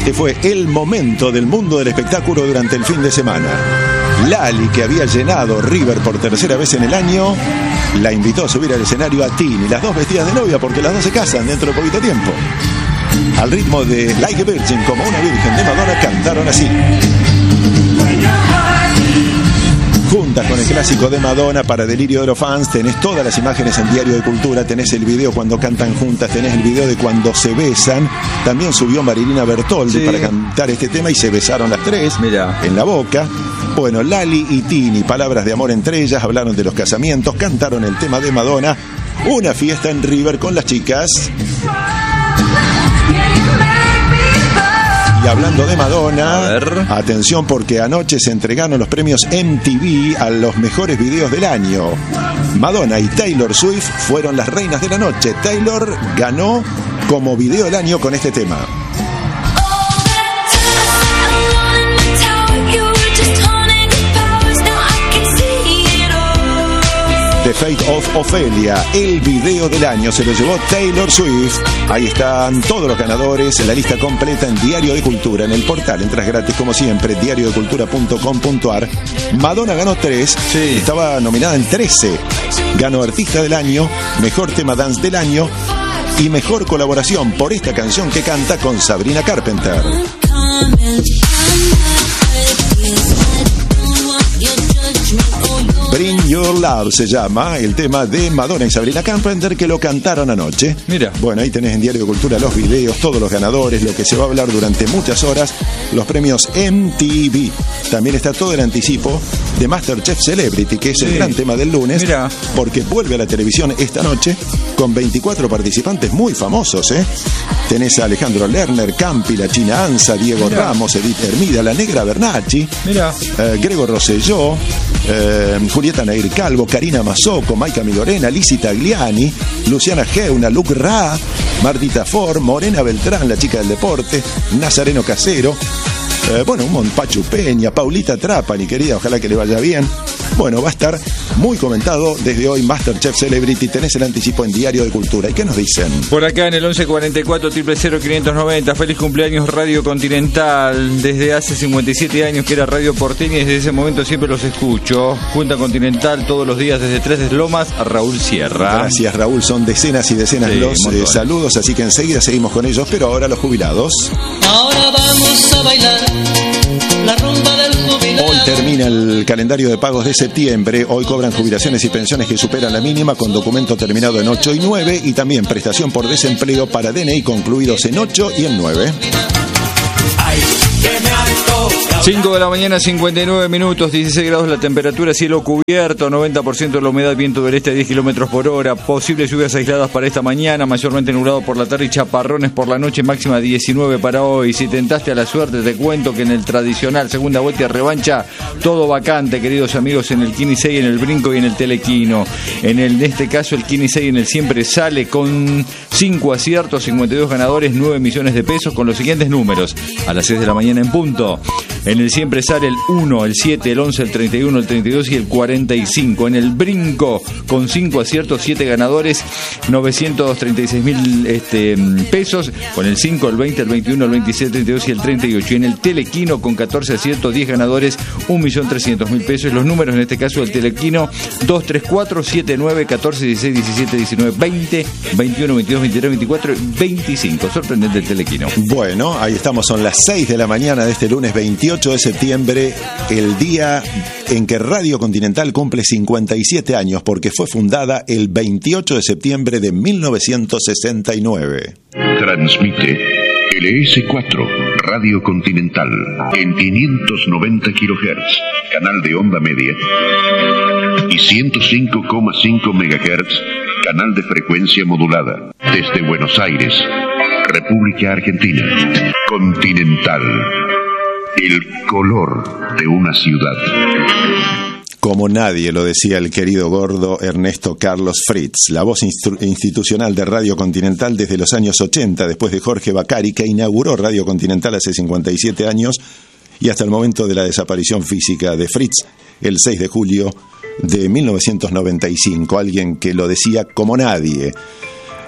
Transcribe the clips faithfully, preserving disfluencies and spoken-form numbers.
Este fue el momento del mundo del espectáculo durante el fin de semana. Lali, que había llenado River por tercera vez en el año, la invitó a subir al escenario a Tini, las dos vestidas de novia porque las dos se casan dentro de poquito tiempo. Al ritmo de Like a Virgin, como una virgen de Madonna, cantaron así. Juntas con el clásico de Madonna para delirio de los fans. Tenés todas las imágenes en Diario de Cultura. Tenés el video cuando cantan juntas. Tenés el video de cuando se besan. También subió Marilina Bertoldi sí. para cantar este tema y se besaron las tres. Mirá. En la boca. Bueno, Lali y Tini, palabras de amor entre ellas. Hablaron de los casamientos. Cantaron el tema de Madonna. Una fiesta en River con las chicas. Y hablando de Madonna, atención porque anoche se entregaron los premios M T V a los mejores videos del año. Madonna y Taylor Swift fueron las reinas de la noche. Taylor ganó como video del año con este tema. The Fate of Ophelia, el video del año, se lo llevó Taylor Swift. Ahí están todos los ganadores, la lista completa en Diario de Cultura, en el portal, entras gratis como siempre, diario de cultura punto com punto a r. Madonna ganó tres, sí. estaba nominada en trece. Ganó Artista del Año, Mejor Tema Dance del Año y Mejor Colaboración por esta canción que canta con Sabrina Carpenter. Bring Your Love se llama el tema de Madonna y Sabrina Carpenter, que lo cantaron anoche. Mira. Bueno, ahí tenés en Diario de Cultura los videos, todos los ganadores, lo que se va a hablar durante muchas horas, los premios M T V. También está todo el anticipo de MasterChef Celebrity, que es sí. el gran tema del lunes. Mira. Porque vuelve a la televisión esta noche con veinticuatro participantes muy famosos, ¿eh? Tenés a Alejandro Lerner, Campi, la China Anza, Diego Mira. Ramos, Edith Hermida, la Negra Bernacchi, Mira. Eh, Gregor Rosselló, eh, Julieta Nair Calvo, Karina Mazzocco, Maika Milorena, Lizzy Tagliani, Luciana Geuna, Luke Ra, Martita Ford, Morena Beltrán, la chica del deporte, Nazareno Casero, eh, bueno, un Monpachu Peña, Paulita Trapani, querida, ojalá que le vaya bien. Bueno, va a estar muy comentado desde hoy MasterChef Celebrity. Tenés el anticipo en Diario de Cultura. ¿Y qué nos dicen? Por acá en el once cuarenta y cuatro, cero cero quinientos noventa. Feliz cumpleaños Radio Continental. Desde hace cincuenta y siete años que era Radio Porteña y desde ese momento siempre los escucho. Junta Continental todos los días desde Tres de Lomas a Raúl Sierra. Gracias, Raúl. Son decenas y decenas sí, los eh, saludos, así que enseguida seguimos con ellos, pero ahora los jubilados. Ahora vamos a bailar la rumba del jubilado. Hoy termina el calendario de pagos de septiembre. Hoy cobran jubilaciones y pensiones que superan la mínima con documento terminado en ocho y nueve y también prestación por desempleo para D N I concluidos en ocho y en nueve. cinco de la mañana, cincuenta y nueve minutos, dieciséis grados la temperatura, cielo cubierto, noventa por ciento de la humedad, viento del este a diez kilómetros por hora, posibles lluvias aisladas para esta mañana, mayormente nublado por la tarde y chaparrones por la noche, máxima diecinueve para hoy. Si tentaste a la suerte, te cuento que en el tradicional segunda vuelta y revancha, todo vacante, queridos amigos, en el Kini seis, en el Brinco y en el Telequino. En, el, en este caso, el Kini seis en el siempre sale con cinco aciertos, cincuenta y dos ganadores, nueve millones de pesos, con los siguientes números, a las seis de la mañana en punto. En el siempre sale el uno, el siete, el once, el treinta y uno, el treinta y dos y el cuarenta y cinco. En el Brinco, con cinco aciertos, siete ganadores, novecientos treinta y seis mil este, pesos. Con el cinco, el veinte, el veintiuno, el veintisiete, el treinta y dos y el treinta y ocho. Y en el Telequino, con catorce aciertos, diez ganadores, un millón trescientos mil pesos. Los números en este caso del Telequino, dos, tres, cuatro, siete, nueve, catorce, dieciséis, diecisiete, diecinueve, veinte, veintiuno, veintidós, veintitrés, veinticuatro y veinticinco. Sorprendente el Telequino. Bueno, ahí estamos, son las seis de la mañana de este lunes veintiocho de septiembre, el día en que Radio Continental cumple cincuenta y siete años, porque fue fundada el veintiocho de septiembre de mil novecientos sesenta y nueve. Transmite L S cuatro, Radio Continental, en quinientos noventa kilohertz, canal de onda media, y ciento cinco coma cinco megahertz, canal de frecuencia modulada, desde Buenos Aires, República Argentina. Continental, el color de una ciudad. Como nadie, lo decía el querido gordo Ernesto Carlos Fritz, la voz instru- institucional de Radio Continental desde los años ochenta, después de Jorge Bacari, que inauguró Radio Continental hace cincuenta y siete años, y hasta el momento de la desaparición física de Fritz, el seis de julio de mil novecientos noventa y cinco. Alguien que lo decía como nadie.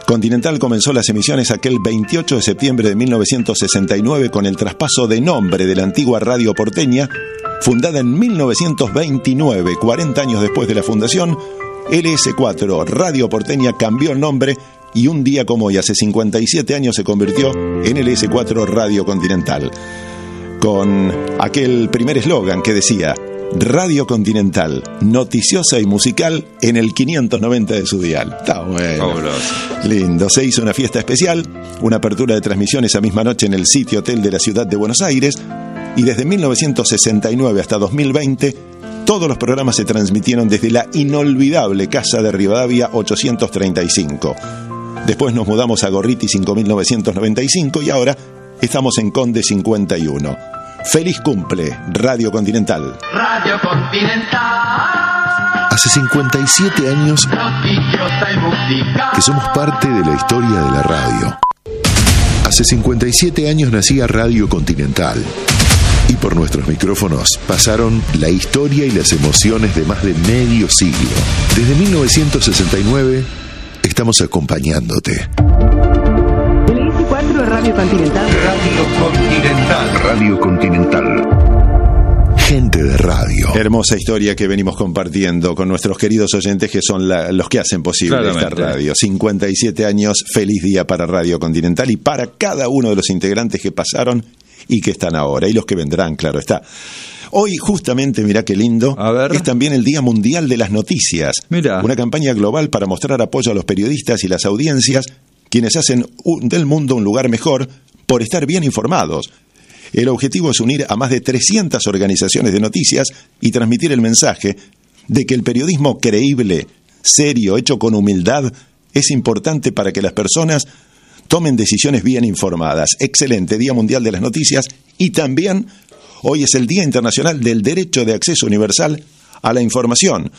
Continental comenzó las emisiones aquel veintiocho de septiembre de mil novecientos sesenta y nueve con el traspaso de nombre de la antigua Radio Porteña, fundada en mil novecientos veintinueve, cuarenta años después de la fundación. L S cuatro Radio Porteña cambió el nombre y un día como hoy, hace cincuenta y siete años, se convirtió en L S cuatro Radio Continental, con aquel primer eslogan que decía: Radio Continental, noticiosa y musical en el quinientos noventa de su dial. Está bueno. Fabuloso. Lindo. Se hizo una fiesta especial, una apertura de transmisiones esa misma noche en el City Hotel de la ciudad de Buenos Aires, y desde mil novecientos sesenta y nueve hasta dos mil veinte, todos los programas se transmitieron desde la inolvidable Casa de Rivadavia ochocientos treinta y cinco. Después nos mudamos a Gorriti cinco mil novecientos noventa y cinco y ahora estamos en Conde cincuenta y uno. ¡Feliz cumple, Radio Continental! Radio Continental. Hace cincuenta y siete años que somos parte de la historia de la radio. Hace cincuenta y siete años nacía Radio Continental. Y por nuestros micrófonos pasaron la historia y las emociones de más de medio siglo. Desde mil novecientos sesenta y nueve estamos acompañándote. cuatro Radio Continental. Radio Continental. Radio Continental. Gente de radio. Hermosa historia que venimos compartiendo con nuestros queridos oyentes, que son la, los que hacen posible Claramente. esta radio. cincuenta y siete años, feliz día para Radio Continental y para cada uno de los integrantes que pasaron y que están ahora, y los que vendrán, claro está. Hoy, justamente, mirá qué lindo, a ver. es también el Día Mundial de las Noticias. Mirá. Una campaña global para mostrar apoyo a los periodistas y las audiencias, quienes hacen un, del mundo un lugar mejor por estar bien informados. El objetivo es unir a más de trescientas organizaciones de noticias y transmitir el mensaje de que el periodismo creíble, serio, hecho con humildad, es importante para que las personas tomen decisiones bien informadas. Excelente Día Mundial de las Noticias, y también hoy es el Día Internacional del Derecho de Acceso Universal a la Información.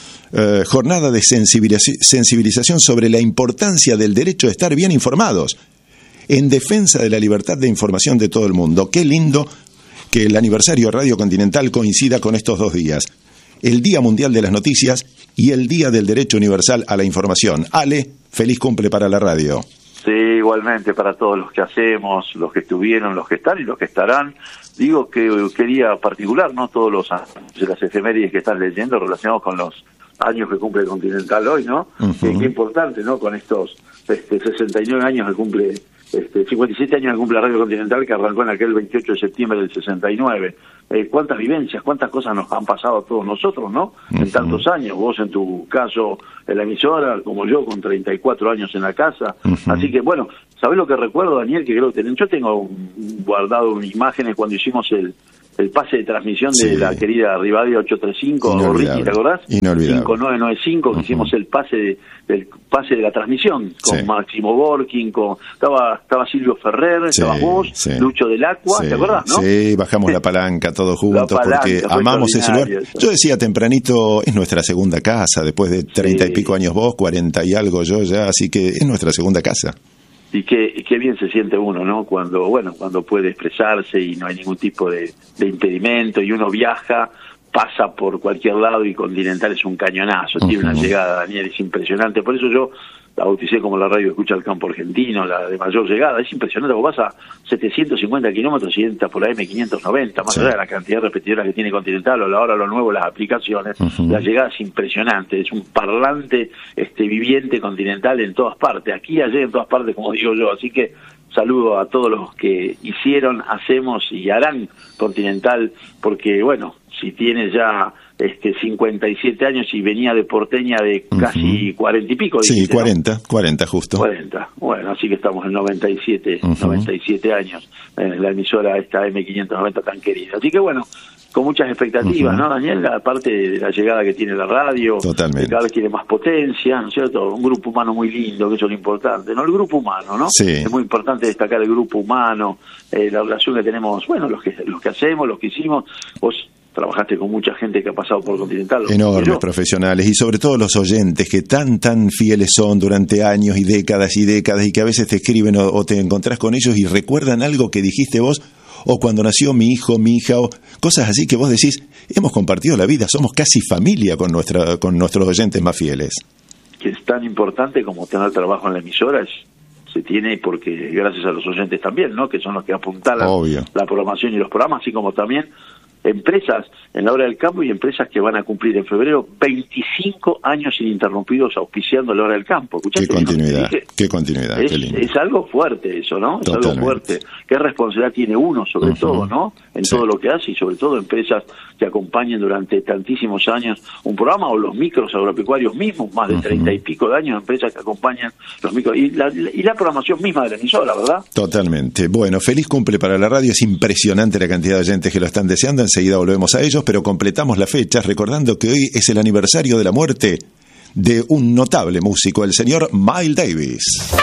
Eh, jornada de sensibiliz- sensibilización sobre la importancia del derecho de estar bien informados, en defensa de la libertad de información de todo el mundo. Qué lindo que el aniversario de Radio Continental coincida con estos dos días: el Día Mundial de las Noticias y el Día del Derecho Universal a la Información. Ale, feliz cumple para la radio. Sí, igualmente para todos los que hacemos, los que estuvieron, los que están y los que estarán. Digo que quería particular, ¿no? Todos los años de las efemérides que están leyendo relacionados con los años que cumple Continental hoy, ¿no? Uh-huh. Qué, qué importante, ¿no? Con estos este, sesenta y nueve años que cumple, este, cincuenta y siete años que cumple Radio Continental, que arrancó en aquel veintiocho de septiembre del sesenta y nueve. Eh, cuántas vivencias, cuántas cosas nos han pasado a todos nosotros, ¿no? Uh-huh. En tantos años, vos en tu caso en la emisora, como yo con treinta y cuatro años en la casa. Uh-huh. Así que, bueno, ¿sabés lo que recuerdo, Daniel? Que creo que yo tengo guardado imágenes cuando hicimos el el pase de transmisión sí. de la querida Rivadavia ochocientos treinta y cinco, Ricky, ¿te acordás? Inolvidable. cinco nueve nueve cinco, que uh-huh. hicimos el pase de, del pase de la transmisión con sí. Máximo Borkin, con estaba estaba Silvio Ferrer, sí, estaba vos, sí. Lucho del Aqua, sí. ¿te acordás, no? Sí, bajamos la palanca todos juntos palanca, porque amamos ese lugar. Eso. Yo decía tempranito, es nuestra segunda casa, después de treinta sí. y pico años vos, cuarenta y algo yo ya, así que es nuestra segunda casa. Y qué, y qué bien se siente uno, ¿no? Cuando, bueno, cuando puede expresarse y no hay ningún tipo de, de impedimento y uno viaja, pasa por cualquier lado y Continental es un cañonazo, uh-huh. tiene una llegada, Daniel, es impresionante. Por eso yo la bauticé como la radio Escucha el Campo Argentino, la de mayor llegada. Es impresionante, vos vas a setecientos cincuenta kilómetros y entras por la eme quinientos noventa, más sí. allá de la cantidad de repetidoras que tiene Continental, o ahora lo nuevo, las aplicaciones, uh-huh. la llegada es impresionante, es un parlante este viviente Continental en todas partes, aquí, allá, en todas partes, como digo yo. Así que saludo a todos los que hicieron, hacemos y harán Continental, porque, bueno, si tiene ya este cincuenta y siete años y venía de porteña de casi uh-huh. cuarenta y pico. Sí, dijiste, cuarenta, ¿no? cuarenta justo. cuarenta, bueno, así que estamos en noventa y siete, uh-huh. noventa y siete años en la emisora esta eme quinientos noventa tan querida. Así que bueno, con muchas expectativas, uh-huh. ¿no, Daniel? Aparte de la llegada que tiene la radio, totalmente, que cada vez tiene más potencia, ¿no es cierto? Un grupo humano muy lindo, que eso es lo importante, ¿no? El grupo humano, ¿no? Sí. Es muy importante destacar el grupo humano, eh, la relación que tenemos, bueno, los que los que hacemos, los que hicimos. Vos trabajaste con mucha gente que ha pasado por Continental. Enormes profesionales, y sobre todo los oyentes que tan, tan fieles son durante años y décadas y décadas, y que a veces te escriben o, o te encontrás con ellos y recuerdan algo que dijiste vos, o cuando nació mi hijo, mi hija, o cosas así que vos decís, hemos compartido la vida, somos casi familia con nuestra, con nuestros oyentes más fieles. que es tan importante como tener trabajo en la emisora, es, se tiene porque gracias a los oyentes también, ¿no? Que son los que apuntalan Obvio. la programación y los programas, así como también empresas en la hora del campo y empresas que van a cumplir en febrero veinticinco años ininterrumpidos auspiciando la hora del campo. ¿Escuchaste? Qué continuidad, qué, qué continuidad. Es, qué lindo. es algo fuerte eso, ¿no? Totalmente. Es algo fuerte. Qué responsabilidad tiene uno, sobre uh-huh. todo, ¿no? En sí. todo lo que hace y sobre todo empresas que acompañen durante tantísimos años un programa, o los micros agropecuarios mismos, más de uh-huh. treinta y pico de años, empresas que acompañan los micros y la, y la programación misma de la emisora, ¿verdad? Totalmente. Bueno, feliz cumple para la radio. Es impresionante la cantidad de oyentes que lo están deseando. Enseguida volvemos a ellos, pero completamos las fechas recordando que hoy es el aniversario de la muerte de un notable músico, el señor Miles Davis.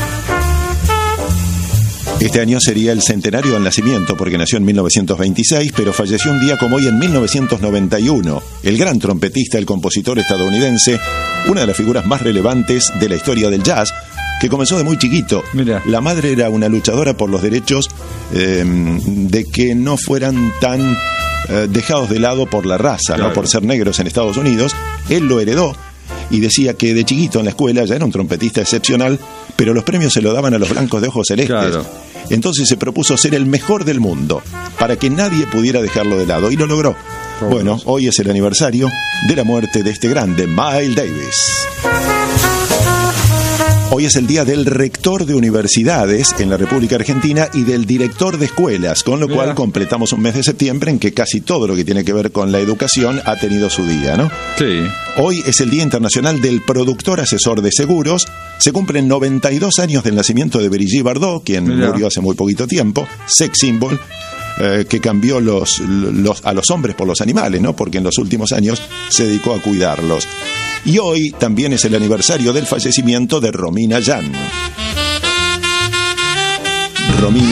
Este año sería el centenario del nacimiento, porque nació en mil novecientos veintiséis, pero falleció un día como hoy en mil novecientos noventa y uno. El gran trompetista, el compositor estadounidense, una de las figuras más relevantes de la historia del jazz, que comenzó de muy chiquito. Mirá. La madre era una luchadora por los derechos eh, de que no fueran tan eh, dejados de lado por la raza, claro. ¿no? Por ser negros en Estados Unidos. Él lo heredó y decía que de chiquito en la escuela ya era un trompetista excepcional, pero los premios se lo daban a los blancos de ojos celestes. Claro. Entonces se propuso ser el mejor del mundo, para que nadie pudiera dejarlo de lado, y lo logró. Oh, bueno, Dios. Hoy es el aniversario de la muerte de este grande, Miles Davis. Hoy es el día del rector de universidades en la República Argentina y del director de escuelas, con lo Mira. cual completamos un mes de septiembre en que casi todo lo que tiene que ver con la educación ha tenido su día, ¿no? Sí. Hoy es el Día Internacional del Productor Asesor de Seguros. Se cumplen noventa y dos años del nacimiento de Brigitte Bardot, quien Mira. murió hace muy poquito tiempo, sex symbol, eh, que cambió los, los, a los hombres por los animales, ¿no? Porque en los últimos años se dedicó a cuidarlos. Y hoy también es el aniversario del fallecimiento de Romina Yan. Romina,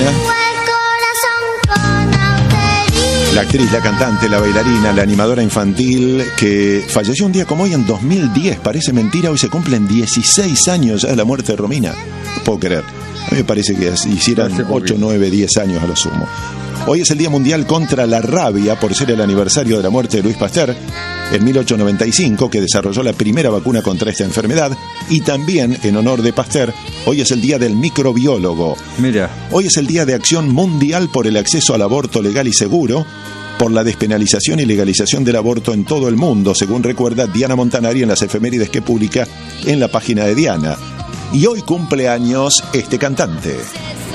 la actriz, la cantante, la bailarina, la animadora infantil, que falleció un día como hoy en dos mil diez. Parece mentira, hoy se cumplen dieciséis años ya de la muerte de Romina. No puedo creer. A mí me parece que hicieran ocho, nueve, diez años a lo sumo. Hoy es el Día Mundial contra la Rabia, por ser el aniversario de la muerte de Louis Pasteur en mil ochocientos noventa y cinco, que desarrolló la primera vacuna contra esta enfermedad. Y también, en honor de Pasteur, hoy es el Día del Microbiólogo. Mira. Hoy es el Día de Acción Mundial por el acceso al aborto legal y seguro, por la despenalización y legalización del aborto en todo el mundo, según recuerda Diana Montanari en las efemérides que publica en la página de Diana. Y hoy cumple años este cantante.